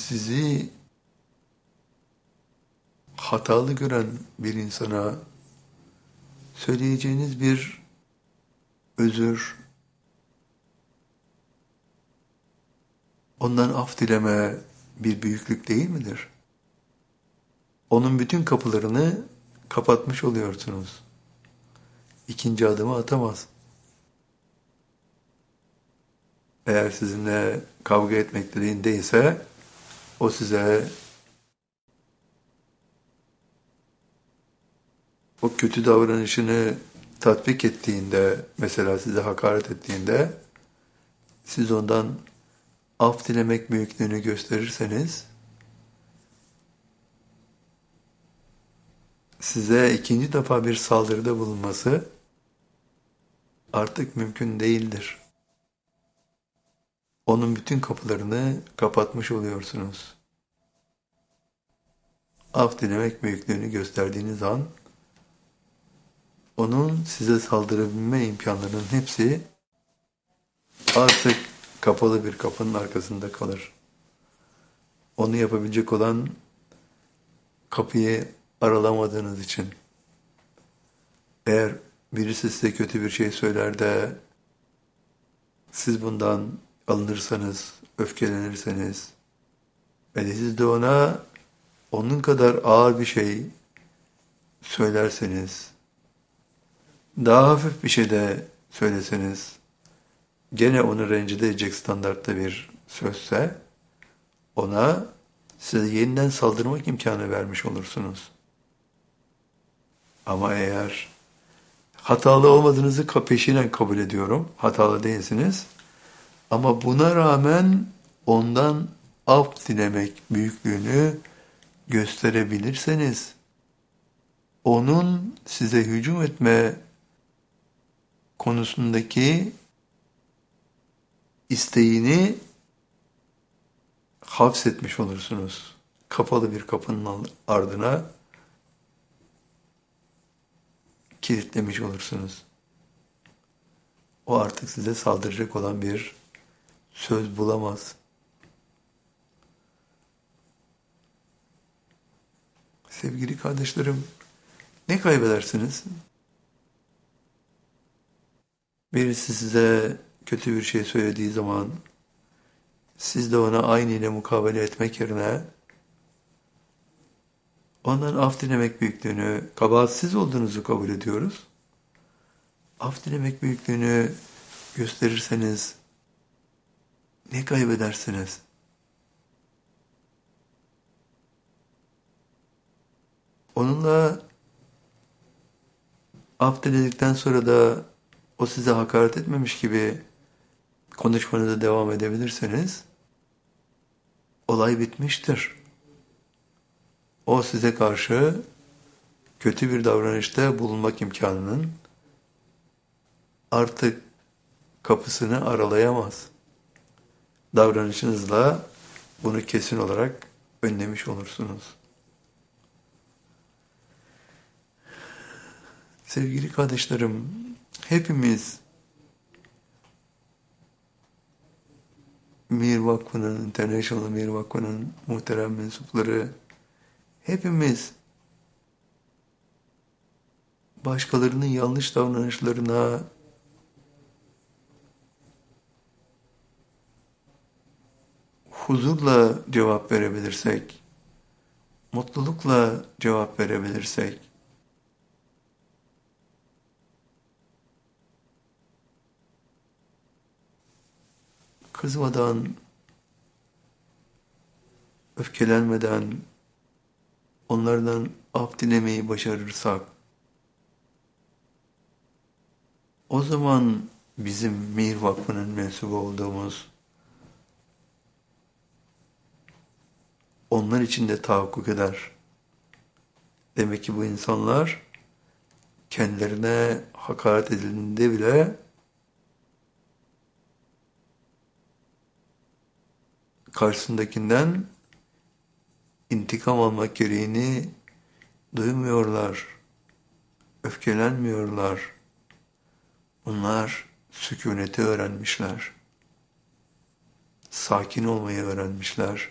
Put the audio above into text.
sizi hatalı gören bir insana söyleyeceğiniz bir özür, ondan af dileme bir büyüklük değil midir? Onun bütün kapılarını kapatmış oluyorsunuz. İkinci adımı atamaz. Eğer sizinle kavga etmek dileğindeyse o size o kötü davranışını tatbik ettiğinde, mesela size hakaret ettiğinde, siz ondan af dilemek büyüklüğünü gösterirseniz, size ikinci defa bir saldırıda bulunması artık mümkün değildir. Onun bütün kapılarını kapatmış oluyorsunuz. Af dilemek büyüklüğünü gösterdiğiniz an, onun size saldırabilme imkanlarının hepsi artık kapalı bir kapının arkasında kalır. Onu yapabilecek olan kapıyı aralamadığınız için. Eğer birisi size kötü bir şey söyler de siz bundan alınırsanız, öfkelenirseniz ve siz de ona onun kadar ağır bir şey söylerseniz, daha hafif bir şey de söyleseniz, gene onu rencide edecek standartta bir sözse, ona size yeniden saldırmak imkanı vermiş olursunuz. Ama eğer hatalı olmadığınızı peşinen kabul ediyorum, hatalı değilsiniz, ama buna rağmen ondan af dilemek büyüklüğünü gösterebilirseniz, onun size hücum etme konusundaki isteğini hapsetmiş olursunuz. Kapalı bir kapının ardına kilitlemiş olursunuz. O artık size saldıracak olan bir söz bulamaz. Sevgili kardeşlerim, ne kaybedersiniz? Birisi size kötü bir şey söylediği zaman, siz de ona aynı ile mukabele etmek yerine, ondan af dilemek büyüklüğünü, kabahatsiz olduğunuzu kabul ediyoruz. Af dilemek büyüklüğünü gösterirseniz, ne kaybedersiniz? Onunla af diledikten sonra da o size hakaret etmemiş gibi konuşmanıza devam edebilirseniz, olay bitmiştir. O size karşı kötü bir davranışta bulunmak imkanının artık kapısını aralayamaz. Davranışınızla bunu kesin olarak önlemiş olursunuz. Sevgili kardeşlerim, hepimiz Mir Vakfı'nın, International Mir Vakfı'nın muhterem mensupları, hepimiz başkalarının yanlış davranışlarına huzurla cevap verebilirsek, mutlulukla cevap verebilirsek, kızmadan, öfkelenmeden, onlardan af dilemeyi başarırsak, o zaman bizim Mir Vakfı'nın mensubu olduğumuz, onlar için de tahakkuk eder. Demek ki bu insanlar kendilerine hakaret edildiğinde bile karşısındakinden intikam almak gereğini duymuyorlar, öfkelenmiyorlar. Onlar sükuneti öğrenmişler, sakin olmayı öğrenmişler.